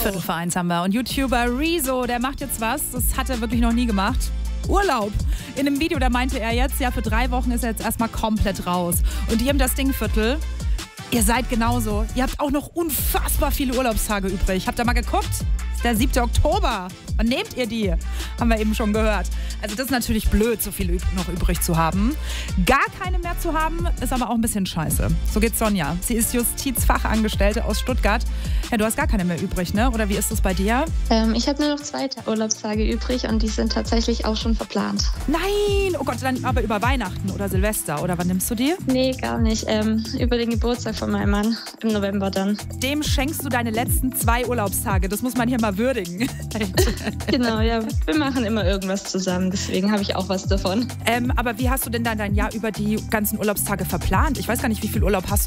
Viertel vor eins haben wir. Und YouTuber Rezo, der macht jetzt was, das hat er wirklich noch nie gemacht. Urlaub. In einem Video, da meinte er jetzt, ja, für 3 Wochen ist er jetzt erstmal komplett raus. Und die im Das Ding-Viertel, ihr seid genauso. Ihr habt auch noch unfassbar viele Urlaubstage übrig. Habt ihr mal geguckt? Ist der 7. Oktober. Wann nehmt ihr die? Haben wir eben schon gehört. Also das ist natürlich blöd, so viele noch übrig zu haben. Gar keine mehr zu haben, ist aber auch ein bisschen scheiße. So geht Sonja. Sie ist Justizfachangestellte aus Stuttgart. Ja, du hast gar keine mehr übrig, ne? Oder wie ist das bei dir? Ich habe nur noch 2 Urlaubstage übrig und die sind tatsächlich auch schon verplant. Nein! Oh Gott, dann aber über Weihnachten oder Silvester. Oder wann nimmst du die? Nee, gar nicht. Über den Geburtstag von meinem Mann im November dann. Dem schenkst du deine letzten 2 Urlaubstage. Das muss man hier mal würdigen. Genau, ja. Wir machen immer irgendwas zusammen, deswegen habe ich auch was davon. Aber wie hast du denn dann dein Jahr über die ganzen Urlaubstage verplant? Ich weiß gar nicht, wie viel Urlaub hast du